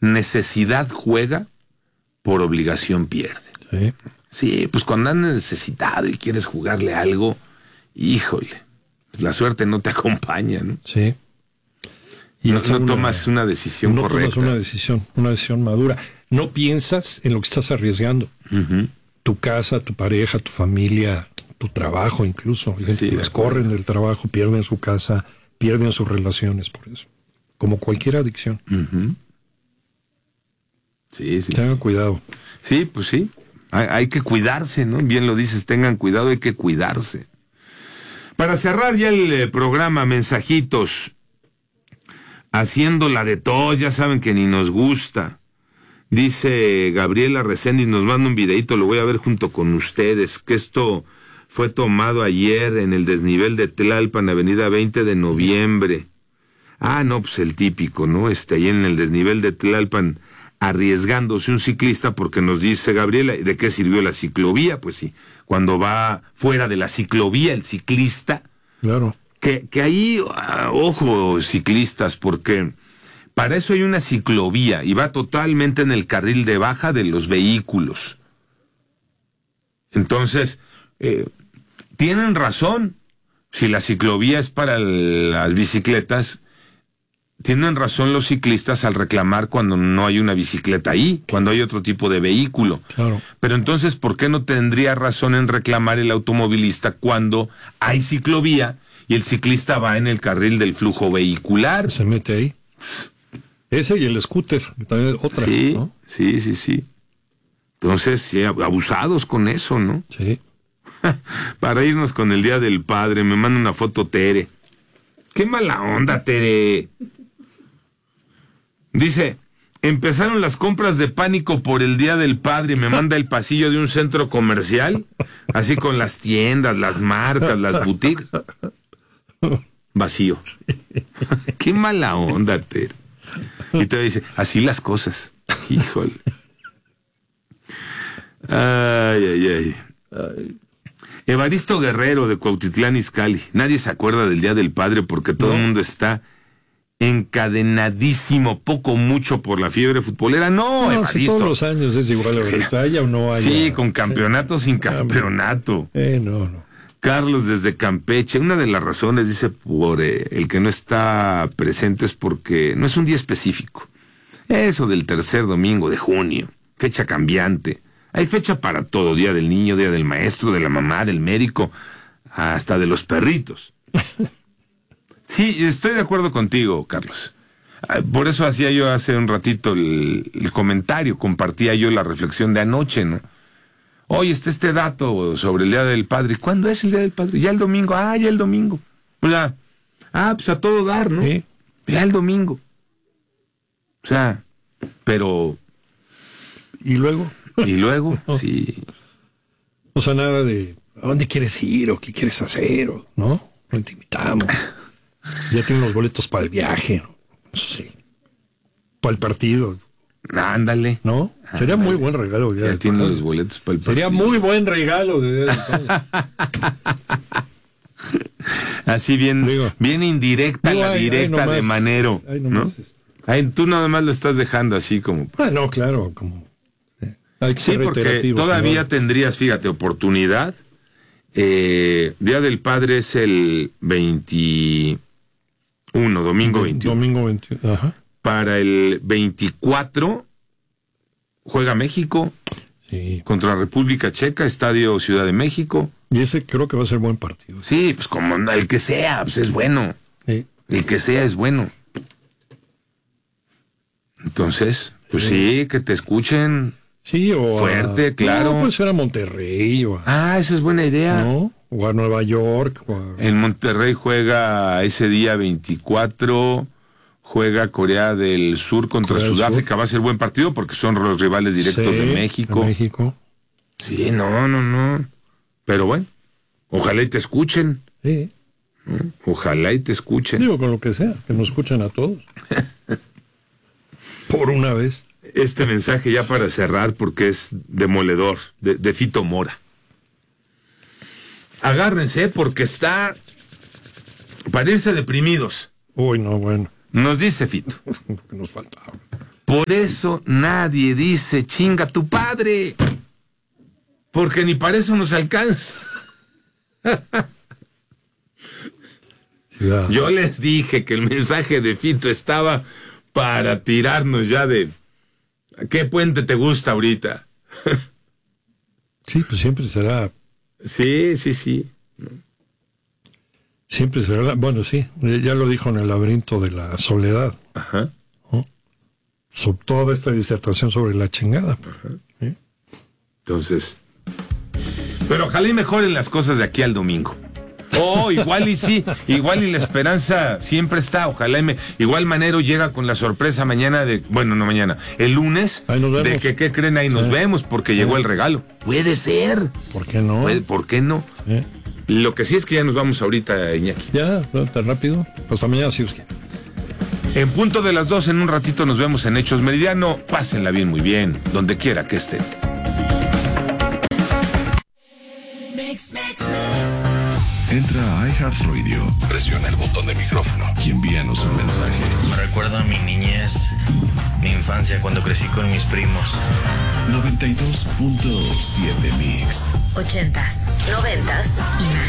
necesidad juega, por obligación pierde. Sí. Sí, pues cuando andas necesitado y quieres jugarle algo, híjole, pues la suerte no te acompaña, ¿no? Sí. Y no tomas una decisión correcta. No tomas una decisión madura. No piensas en lo que estás arriesgando. Uh-huh. Tu casa, tu pareja, tu familia, tu trabajo incluso. Hay gente que les corren del trabajo, pierden su casa, pierden sus relaciones por eso. Como cualquier adicción. Uh-huh. Sí. Tengan cuidado. Sí, pues sí. Hay que cuidarse, ¿no? Bien lo dices, tengan cuidado, hay que cuidarse. Para cerrar ya el programa, mensajitos. Haciéndola de todos, ya saben que ni nos gusta. Dice Gabriela Reséndiz, nos manda un videito, lo voy a ver junto con ustedes, que esto fue tomado ayer en el desnivel de Tlalpan, avenida 20 de noviembre. No, pues el típico, ¿no? Ahí en el desnivel de Tlalpan, arriesgándose un ciclista, porque nos dice Gabriela, ¿de qué sirvió la ciclovía? Pues sí, cuando va fuera de la ciclovía el ciclista. Claro. Que ahí, ojo, ciclistas, porque para eso hay una ciclovía y va totalmente en el carril de baja de los vehículos. Entonces, tienen razón. Si la ciclovía es para las bicicletas, tienen razón los ciclistas al reclamar cuando no hay una bicicleta ahí, cuando hay otro tipo de vehículo. Claro. Pero entonces, ¿por qué no tendría razón en reclamar el automovilista cuando hay ciclovía y el ciclista va en el carril del flujo vehicular? Se mete ahí. Ese y el scooter, también es otra, sí, ¿no? Sí. Entonces, sí, abusados con eso, ¿no? Sí. Para irnos con el Día del Padre, me manda una foto Tere. ¡Qué mala onda, Tere! Dice, empezaron las compras de pánico por el Día del Padre, me manda el pasillo de un centro comercial, así con las tiendas, las marcas, las boutiques. Vacío. ¡Qué mala onda, Tere! Y te dice, así las cosas. Híjole. Ay. Evaristo Guerrero de Cuautitlán Izcalli. Nadie se acuerda del Día del Padre porque todo el mundo está encadenadísimo, poco mucho por la fiebre futbolera. No, Evaristo. Si todos los años es igual, ahorita haya o no haya. Sí, con campeonato sin campeonato. No. Carlos desde Campeche, una de las razones, dice, por el que no está presente es porque no es un día específico. Eso del tercer domingo de junio, fecha cambiante. Hay fecha para todo, Día del Niño, Día del Maestro, de la mamá, del médico, hasta de los perritos. Sí, estoy de acuerdo contigo, Carlos. Por eso hacía yo hace un ratito el comentario, compartía yo la reflexión de anoche, ¿no? Oye, está este dato sobre el Día del Padre. ¿Cuándo es el Día del Padre? Ya el domingo. Ya el domingo. O sea, pues a todo dar, ¿no? Sí. Ya el domingo. O sea, pero... ¿Y luego? Sí. O sea, nada de ¿a dónde quieres ir o qué quieres hacer? ¿No? No te invitamos. Ya tienen los boletos para el viaje. No sé. Para el partido. Ándale. ¿No? Sería muy buen regalo. Ya tienen los boletos para el partido. Sería muy buen regalo. Así bien indirecta, directa de Manero. ¿No? Tú nada más lo estás dejando así como... no, claro, como... Hay que ser porque todavía tendrías, fíjate, oportunidad. Día del Padre es el 21, domingo 21. Domingo 21, ajá. Para el 24 juega México contra República Checa, Estadio Ciudad de México. Y ese creo que va a ser buen partido. Sí, pues como el que sea, pues es bueno. Sí. El que sea es bueno. Entonces, pues sí, que te escuchen. Sí, o fuerte, claro. No, puede ser a Monterrey o esa es buena idea. ¿No? O a Nueva York. En Monterrey juega ese día 24, juega Corea del Sur contra Sudáfrica. Va a ser buen partido porque son los rivales directos de México. México. Sí, no. Pero bueno, ojalá y te escuchen. Sí. Ojalá y te escuchen. Digo, con lo que sea, que nos escuchen a todos. Por una vez. Este mensaje ya para cerrar porque es demoledor, de Fito Mora. Agárrense porque está para irse deprimidos. Uy, no, bueno. Nos dice Fito. Nos faltaba. Por eso nadie dice chinga tu padre, porque ni para eso nos alcanza. Ya. Yo les dije que el mensaje de Fito estaba para tirarnos ya de ¿qué puente te gusta ahorita? Sí, pues siempre será. Sí. Siempre será. Bueno, sí, ya lo dijo en el laberinto de la soledad. Ajá. Sobre toda esta disertación sobre la chingada. ¿Sí? Entonces, pero ojalá y mejoren las cosas de aquí al domingo. Igual y sí, igual y la esperanza siempre está. Ojalá igual Manero llega con la sorpresa mañana el lunes, ahí nos vemos. de que, ¿qué creen? Ahí nos vemos porque llegó el regalo. Puede ser. ¿Por qué no? ¿Por qué no? Lo que sí es que ya nos vamos ahorita, Iñaki. Ya, tan rápido. Pues a mañana, si os quiere. En punto de las 2, en un ratito nos vemos en Hechos Meridiano. Pásenla bien, muy bien, donde quiera que estén. Entra a iHeartRadio, presiona el botón de micrófono y envíanos un mensaje. Me recuerda a mi niñez, mi infancia cuando crecí con mis primos. 92.7 Mix. 80s, 90s y más.